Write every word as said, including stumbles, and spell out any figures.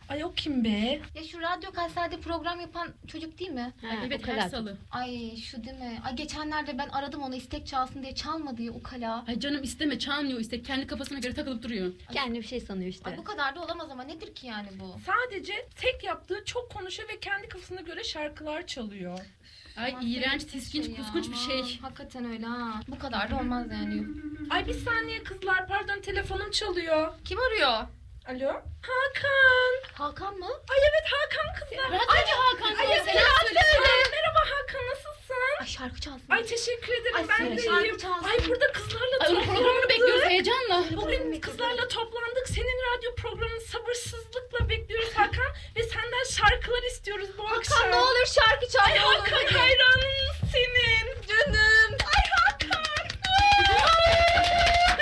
Ay o kim be? Ya şu radyo kaserde program yapan çocuk değil mi? Ha, evet, ukala. her salı. Ay şu değil mi? Ay geçenlerde ben aradım onu istek çalsın diye, çalmadı ya ukala. Ay canım isteme, çalmıyor işte. Kendi kafasına göre takılıp duruyor. Kendi bir şey sanıyor işte. Ay bu kadar da olamaz ama nedir ki yani bu? Sadece tek yaptığı çok konuşuyor ve kendi kafasına göre şarkılar çalıyor. Ay Aman iğrenç, sevimsiz tiskinç, şey ya, kuskunç bir aman. şey. Hakikaten öyle ha. Bu kadar da olmaz yani. Ay bir saniye kızlar, pardon, telefonum çalıyor. Kim arıyor? Alo? Hakan. Hakan mı? Ay evet Hakan kızlar. Radyocu Hakan. Ay Ay, evet, selam söyle. Ay, merhaba Hakan, nasılsın? Ay şarkı çalsın. Ay teşekkür ederim, Ay, ben söyle, de şarkı iyiyim. çalsın. Ay burada kızlarla Ay onun toplandık. programını bekliyoruz heyecanla. Bugün kızlarla toplandık. Senin radyo programını sabırsızlıkla bekliyoruz Hakan. Ve senden şarkılar istiyoruz bu akşam. Hakan ne olur şarkı çal. Ay ne olur. Hakan